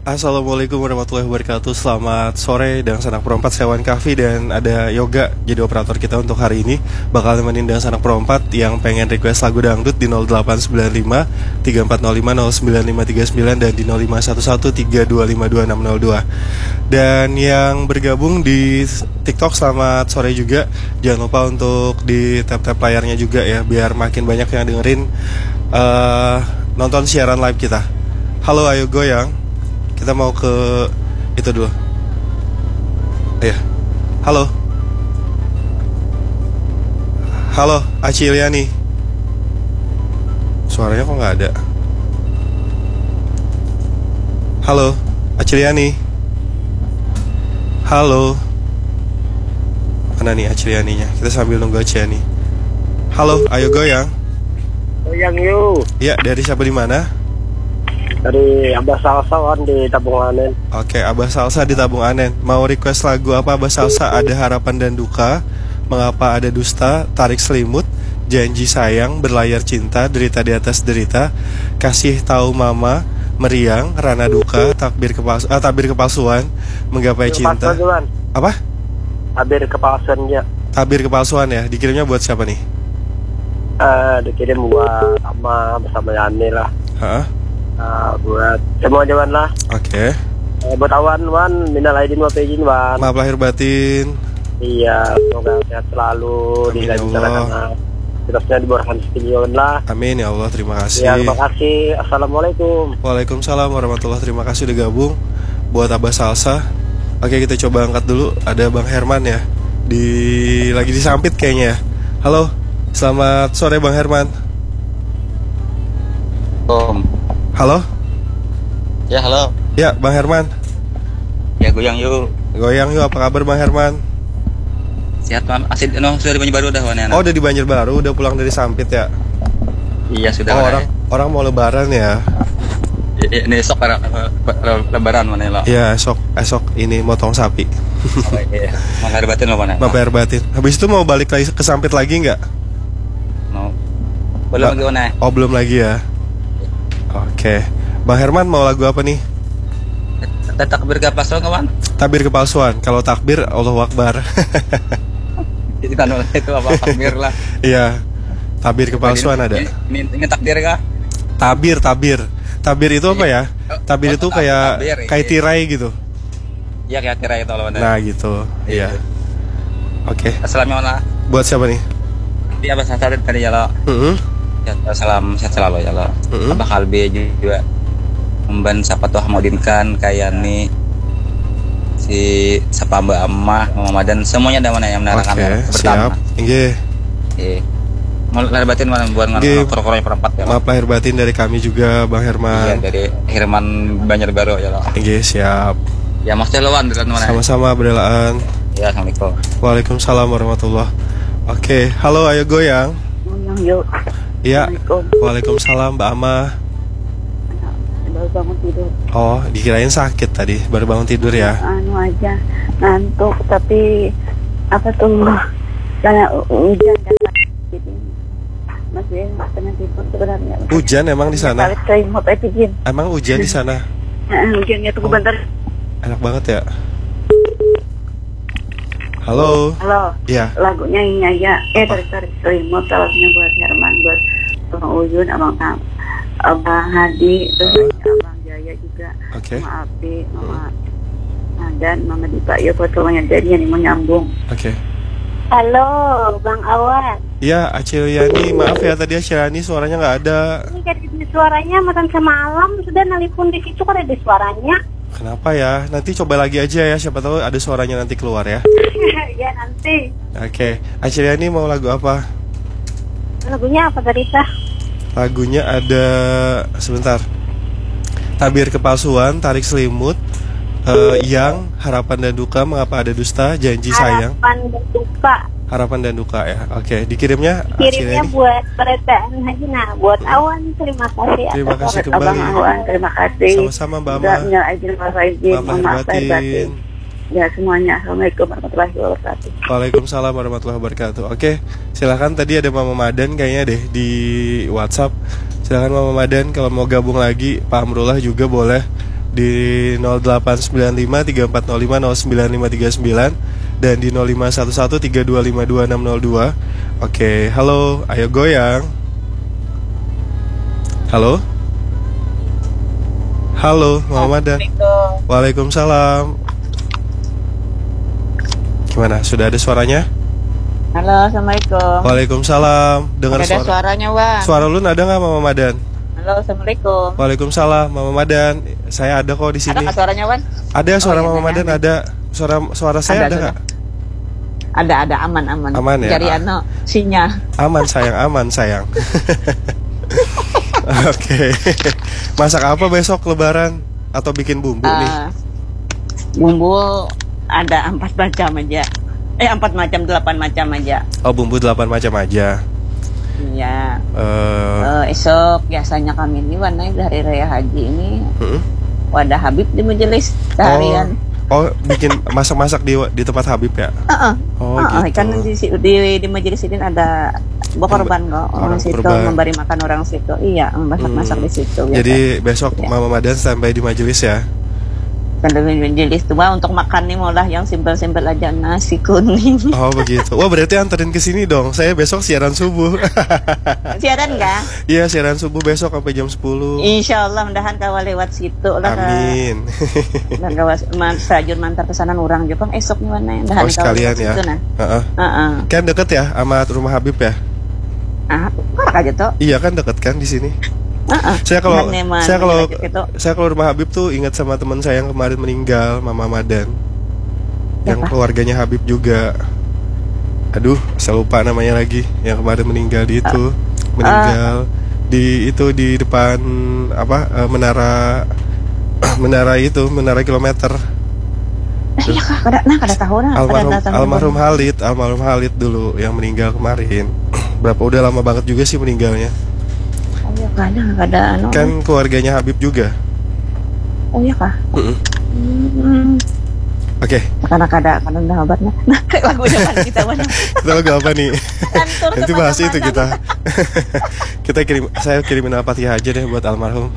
Assalamualaikum warahmatullahi wabarakatuh. Selamat sore dengan Sanak Perempat, saya Wan Kahfi dan ada Yoga jadi operator kita untuk hari ini. Bakal nemenin dengan Sanak Perempat yang pengen request lagu dangdut di 0895 3405 09539 dan di 0511 3252 602. Dan yang bergabung di TikTok selamat sore juga. Jangan lupa untuk di tap-tap layarnya juga ya biar makin banyak yang dengerin nonton siaran live kita. Halo, ayo goyang. Kita mau ke itu dulu. Ya. Halo. Halo, Aciliani. Suaranya kok nggak ada. Halo, Aciliani. Halo. Mana nih Acilianinya? Kita sambil nunggu Aciliani. Halo, ayo goyang. Goyang yuk. Ya, dari siapa di mana? Dari Abah Salsawan di Tabung Anen. Oke, Abah Salsa di Tabung Anen. Mau request lagu apa Abah Salsa? Ada Harapan dan Duka, Mengapa Ada Dusta, Tarik Selimut, Janji Sayang, Berlayar Cinta, Derita di Atas Derita, Kasih Tahu Mama, Meriang, Rana Duka, Tabir Kepalsuan, Menggapai Cinta. Apa? Tabir kepalsuan ya. Tabir Kepalsuan ya. Dikirimnya buat siapa nih? Dikirim buat sama bersama Yani lah. Hah? Buat semua jaman lah. Oke. Buat Wan, minal aidin wa faizin Wan. Maaf lahir batin. Iya, semoga sehat selalu. Amin ya Allah. Terusnya diborkan sekian lah. Amin ya Allah, terima kasih. Ya, terima kasih. Assalamualaikum. Waalaikumsalam warahmatullahi, terima kasih udah gabung. Buat Abah Salsa. Oke, kita coba angkat dulu. Ada Bang Herman ya. Lagi disampit kayaknya ya. Halo, selamat sore Bang Herman. Halo? Ya, halo. Ya, Bang Herman. Ya, goyang yuk. Goyang yuk, apa kabar Bang Herman? Sehat, Mam. Asid, sudah di Banjarbaru dah, Wan. Oh, udah di Banjarbaru, udah pulang dari Sampit ya? Iya, sudah. Oh, orang mau lebaran ya? Ini esok lebaran, mana lo? Iya, esok ini motong sapi. Oh, iya. Mau lahir batin lo, mana? Mau lahir batin. Habis itu mau balik lagi ke Sampit lagi nggak? Mau. Belum lagi, Wan. Oh, belum lagi ya? Oke, Bang Herman mau lagu apa nih? Takbir kepalsuan kawan? Tabir Kepalsuan. Kalau takbir Allahu Akbar. Itu apa takbir lah. Iya. Tabir Kepalsuan ada. Ini takbir kah? Tabir. Tabir itu apa ya? Tabir itu kayak tirai gitu. Iya, kayak tirai itu loh. Nah, gitu. Iya. Oke. Assalamualaikum. Buat siapa nih? Dia Abah Salsa tadi ya lo. Salam sehat selalu ya lo. Abah Kalbi juga memban siapa tuh Ahmadin kan kayak nih si siapa Mbak Amah Mama dan semuanya ada mana yang menarakan siap. Nggih. Mau lahir batin mana buat ngorok-ngoroknya perempat ya. Maaf lahir batin dari kami juga Bang Herman. Iya, dari Herman Banjarbaru ya lo. Nggih, siap. Ya Mas Delowan dari mana? Sama-sama Berdelaan. Ya, assalamualaikum. Waalaikumsalam warahmatullahi. Oke, halo ayo goyang. Goyang yuk. Iya. Waalaikumsalam Mbak Ama. Baru bangun tidur. Oh, dikirain sakit tadi, baru bangun tidur ya? Anu aja, ngantuk tapi apa tuh? Karena hujan dan jadi masih tengah tidur sebenarnya. Hujan emang di sana? Emang hujan di sana? Hujannya tunggu bentar. Enak banget ya. Halo. Halo. Iya. Lagunya ini ya. Tarik selimut. Lagunya buat Herman, buat Bang Uyun, Abang Hadi, terus Abang Jaya juga. Oke. Mama Api, Mama dan Mama Dipa. Ya buat semuanya jadi yang mau nyambung. Oke. Halo, Bang Awan. Iya, Aciliani. Maaf ya tadi Aciliani suaranya nggak ada. Ini kan di suaranya makan semalam sudah nelpon di situ kan ada suaranya. Kenapa ya? Nanti coba lagi aja ya. Siapa tahu ada suaranya nanti keluar ya. Ya nanti. Oke. Aciliani mau lagu apa? Lagunya apa tadi Tah? Lagunya ada sebentar. Tabir Kepalsuan, Tarik Selimut, Yang, Harapan dan Duka, Mengapa Ada Dusta, Janji Sayang. Harapan dan Duka ya. Oke, dikirimnya buat Peretaan Haji. Nah, buat Awan terima kasih. Terima kasih kembali. Abang Awan, terima kasih. Sama-sama Mbak Ama. Maaf lahir batin. Ya semuanya. Assalamualaikum warahmatullahi wabarakatuh. Waalaikumsalam warahmatullahi wabarakatuh. Oke, silakan tadi ada Mama Madan kayaknya deh di WhatsApp. Silakan Mama Madan kalau mau gabung lagi, Pak Amrullah juga boleh. di 0895 3405 0953 dan di 0511 3252 602. Oke, halo, ayo goyang. Halo. Halo, Muhammadan. Waalaikumsalam. Gimana? Sudah ada suaranya? Halo, assalamualaikum. Waalaikumsalam. Dengar ada suaranya, Wan. Suara lu ada nggak, Mama Madan? Halo, assalamualaikum. Waalaikumsalam, Mama Madan. Saya ada kok di sini. Ada suaranya, Wan? Ada suara Mama Madan, ada. Suara saya ada nggak? Ada aman. Aman ya. Jadi sinyal. Aman sayang. Oke. Masak apa besok Lebaran? Atau bikin bumbu nih? Bumbu ada 4 macam aja. 4 macam, 8 macam aja. Oh, bumbu 8 macam aja. Iya. Esok biasanya kami ini warnanya dari Raya Haji ini. Wadah Habib di majelis seharian. Oh, bikin masak-masak di tempat Habib ya? Gitu. Kan di majelis ini ada korban kok orang situ memberi makan orang situ. Iya, masak-masak di situ. Jadi besok ya. Mama Madan sampai di majelis ya? Sampai di majelis cuma untuk makan nih malah yang simpel-simpel aja, nasi kuning. Oh begitu. Wah, berarti anterin ke sini dong. Saya besok siaran subuh. Siaran enggak? Iya, siaran subuh besok sampai jam 10. Insyaallah mudahan kawal lewat situ lah. Amin. Dan kawas sajun mantar pesanan orang Jepang esok nih mana yang sekalian ya. Kan deket ya sama rumah Habib ya? Aja tuh. Iya kan deket kan di sini. Saya kalau rumah Habib tuh ingat sama teman saya yang kemarin meninggal, Mama Madan. Yang keluarganya Habib juga. Aduh, saya lupa namanya lagi. Yang kemarin meninggal di itu. Meninggal di depan menara kilometer. Iya kak, kada tahu nah. Almarhum Halid dulu yang meninggal kemarin. Udah lama banget juga sih meninggalnya. Oh iya kak, ada kan keluarganya Habib juga. Oh iya kak. Oke. Karena udah obatnya. Nah, kayak lagunya kan kita mana? Kita lagu apa nih? Nanti bahas itu kita. Saya kirimin Al-Fatihah aja deh buat almarhum.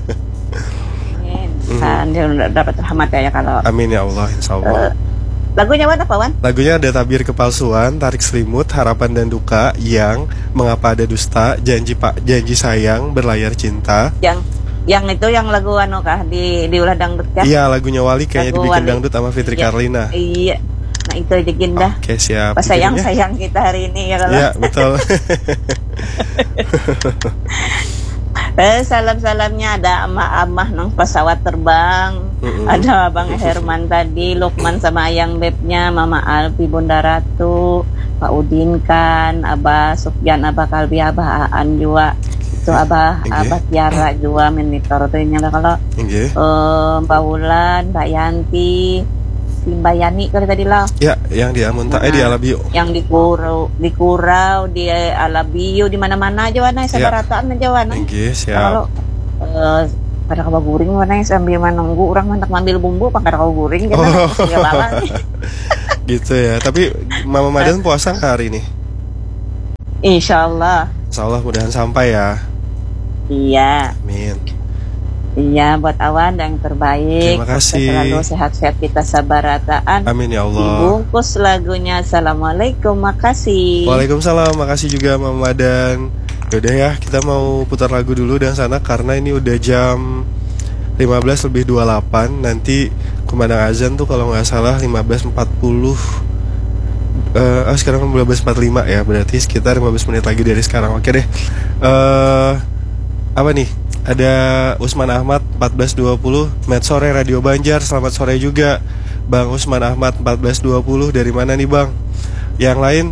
Dia udah dapat rahmat ya kalau. Amin ya Allah, insyaallah. Lagunya apa Wan? Lagunya ada Tabir Kepalsuan, Tarik Selimut, Harapan dan Duka, Yang, Mengapa Ada Dusta, Janji Sayang, Berlayar Cinta. Yang itu yang lagu kah diulah dangdut kan? Iya, lagunya Wali kayaknya dibikin dangdut sama Fitri Karlina. Iya. Nah itu aja dah. Oke, siap. Sayang kita hari ini ya kalau. Iya, betul. Salam-salamnya ada amah-amah nang pesawat terbang. Ada Bang Herman tadi, Lukman sama Ayang Bebnya, Mama Alfi, Bunda Ratu, Pak Udin kan, Abah Sufyan, Abah Kalbi, Abah Aan juga. Itu Abah Tiara juga monitor tuh nya kalau. Mbak Wulan, Mbak Yanti, si Mbak Yani kali tadi lah. Ya, yang di Amunta di Alabio. Yang di Kurau, di Alabio, di mana-mana aja warna sabarataan aja warna. Siap. Kalau pada kau guring warna sambil menunggu orang hendak ngambil bumbu pakai kau guring gitu. Gitu ya. Tapi Mama Madan puasa hari ini? Insyaallah mudahan sampai ya. Iya. Amin. Iya, buat Awan yang terbaik. Terima kasih. Selalu sehat-sehat kita sabarataan. Amin ya Allah. Dibungkus lagunya. Assalamualaikum, makasih. Waalaikumsalam, makasih juga Mama Madan. Yaudah ya, kita mau putar lagu dulu dan sana karena ini udah jam 15:28. Nanti kumandang azan tuh kalau nggak salah 15:40. Sekarang 15:45 ya, berarti sekitar 15 menit lagi dari sekarang. Oke deh. Apa nih? Ada Usman Ahmad 1420 Met Sore Radio Banjar. Selamat sore juga Bang Usman Ahmad 1420. Dari mana nih Bang? Yang lain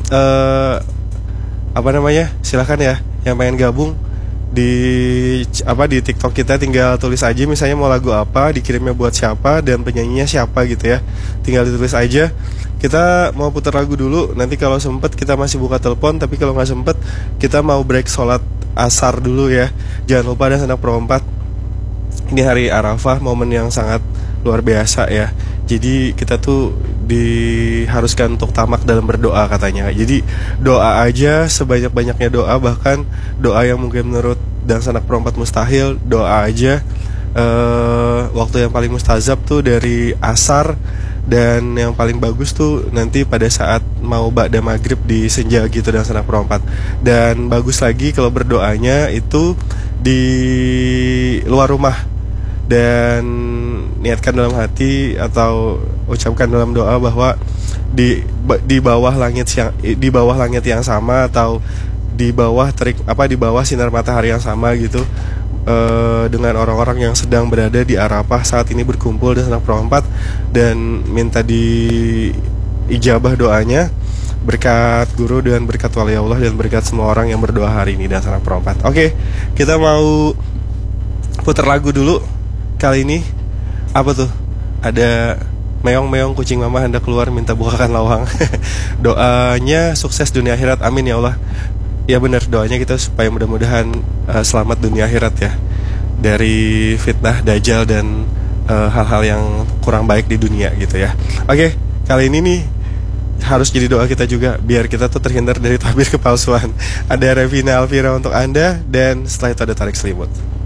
silahkan ya yang pengen gabung di TikTok kita, tinggal tulis aja misalnya mau lagu apa, dikirimnya buat siapa dan penyanyinya siapa gitu ya. Tinggal ditulis aja. Kita mau putar lagu dulu. Nanti kalau sempet kita masih buka telepon. Tapi kalau nggak sempet kita mau break sholat asar dulu ya. Jangan lupa ada sanak perempat. Ini hari Arafah, momen yang sangat luar biasa ya. Jadi kita tuh diharuskan untuk tamak dalam berdoa katanya. Jadi doa aja sebanyak-banyaknya doa, bahkan doa yang mungkin menurut dan sanak perempat mustahil, doa aja. waktu yang paling mustazab tuh dari asar, dan yang paling bagus tuh nanti pada saat mau ba'da maghrib di senja gitu dan sanak perempat. Dan bagus lagi kalau berdoanya itu di luar rumah, dan niatkan dalam hati atau ucapkan dalam doa bahwa di bawah langit yang sama, atau di bawah sinar matahari yang sama gitu, dengan orang-orang yang sedang berada di Arafah saat ini berkumpul dan sanak perempat, dan minta diijabah doanya berkat guru dan berkat wali Allah dan berkat semua orang yang berdoa hari ini dan sanak perempat. Oke, kita mau putar lagu dulu. Kali ini apa tuh? Ada meong-meong kucing mama hendak keluar minta bukakan lawang. Doanya sukses dunia akhirat, amin ya Allah. Ya benar, doanya kita supaya mudah-mudahan selamat dunia akhirat ya, dari fitnah dajjal dan hal-hal yang kurang baik di dunia gitu ya. Oke, kali ini nih harus jadi doa kita juga biar kita tuh terhindar dari tabir kepalsuan. Ada Revina Alvira untuk Anda, dan setelah itu ada Tarik Selimut.